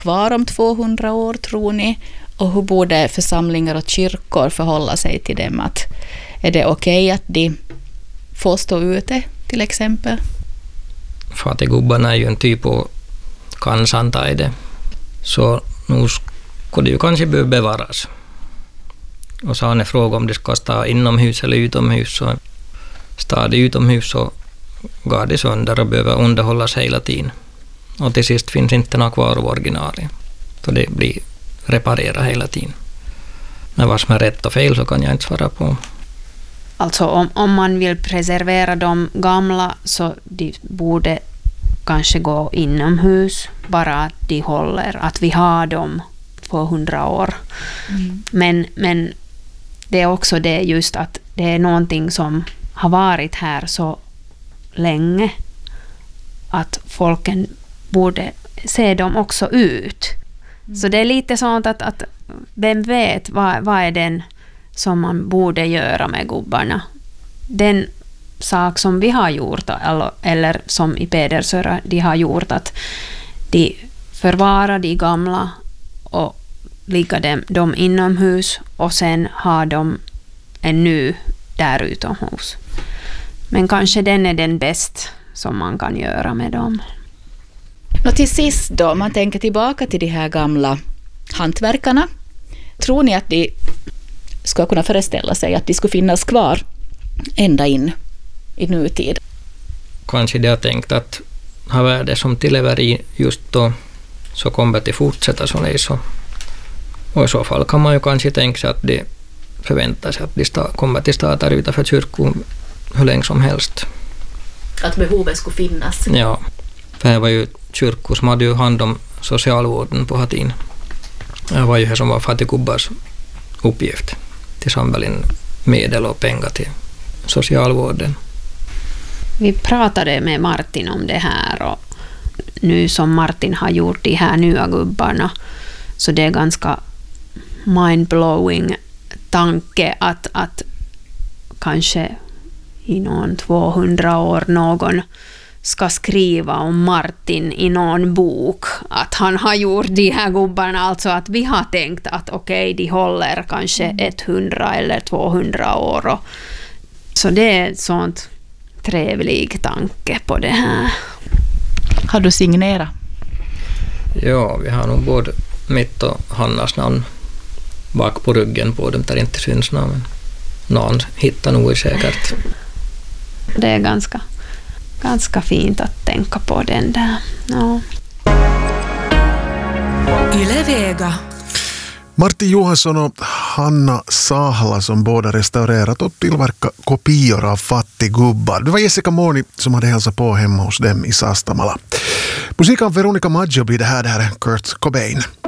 kvar om 200 år, tror ni? Och hur borde församlingar och kyrkor förhålla sig till dem? Att är det okej att de får stå ute, till exempel? Fattigubbarna är ju en typ av kansantaide. Så nu skulle det ju kanske behöva bevaras. Och så har ni frågat om det ska stå inomhus eller utomhus. Så står det utomhus så går det sönder och behöver underhållas hela tiden. Och till sist finns inte några kvar av originalet. Så det blir reparerat hela tiden. Men vad som är rätt och fel så kan jag inte svara på. Alltså om man vill preservera de gamla så de borde kanske gå inomhus. Bara att de håller, att vi har dem för 100 år. Men det är också det just att det är någonting som har varit här så länge att folken borde se dem också ut. Så det är lite sånt att vem vet vad är den som man borde göra med gubbarna. Den sak som vi har gjort eller som i Pedersöra de har gjort att de förvarar de gamla och ligger dem inomhus och sen har de en ny där utomhus. Men kanske den är den bäst som man kan göra med dem. Och till sist då, man tänker tillbaka till de här gamla hantverkarna. Tror ni att de ska kunna föreställa sig att de skulle finnas kvar ända in i nutid? Kanske de har tänkt att ha värde som tilllever i just då så kommer det fortsätta så det. Och i så fall kan man ju kanske tänka sig att de förväntar sig att de kommer till stater utanför kyrkor hur länge som helst. Att behovet skulle finnas? Ja, för det var ju kyrkor som hade ju hand om socialvården på hatin. Det var ju det som var fattiggubbars uppgift till samla in medel och pengar till socialvården. Vi pratade med Martin om det här och nu som Martin har gjort de här nya gubbarna så det är ganska mindblowing tanke att kanske i någon 200 år någon ska skriva om Martin i någon bok att han har gjort de här gubbarna, alltså att vi har tänkt att okej, de håller kanske 100 eller 200 år. Så det är ett sånt trevlig tanke på det här. Har du signerat? Ja, vi har nog både mitt och Hannas namn bak på ryggen på dem där inte syns namn. Någon hittar nog säkert. Det är ganska fint att tänka på den där. Ja. Yle Vega. Martin Johansson och Hanna Sahla som båda restaurerat och tillverkat kopior av fattigubbar. Det var Jessica Morni som hade hälsat på hemma hos dem i Sastamala. Musik av Veronica Maggio blir det här är Kurt Cobain.